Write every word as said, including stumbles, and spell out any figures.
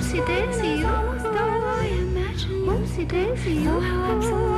Oopsie daisy, oh, oh, I imagine you. Oopsie daisy, oh, how I'm so